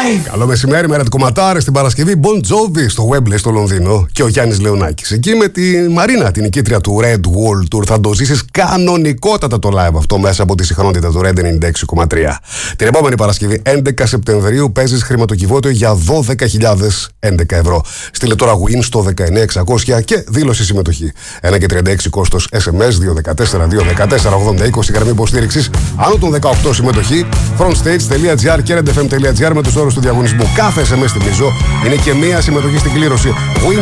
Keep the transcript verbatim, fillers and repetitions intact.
Καλό μεσημέρι, μέρα του κομματάρε στην Παρασκευή. Bon Jovi στο Wembley στο Λονδίνο και ο Γιάννης Λεωνάκης. Εκεί με τη Μαρίνα, την νικήτρια του Red Wall Tour. Θα το ζήσεις κανονικότατα το live αυτό μέσα από τη συχνότητα του Red ενενήντα έξι κόμμα τρία. Την επόμενη Παρασκευή, έντεκα Σεπτεμβρίου, παίζεις χρηματοκιβώτιο για δώδεκα χιλιάδες έντεκα ευρώ. Στείλε τώρα win στο δεκαεννιά εξακόσια και δήλωση συμμετοχή. ένα και τριάντα έξι κόστος ες εμ ες δύο ένα τέσσερα δύο ένα τέσσερα ογδόντα είκοσι γραμμή υποστήριξης. Άνω των δεκαοκτώ συμμετοχή. frontstage τελεία gr και redfm τελεία gr με τους όρους του διαγωνισμού. Κάθε ες εμ ες θυμίζω είναι και μία συμμετοχή στην κλήρωση.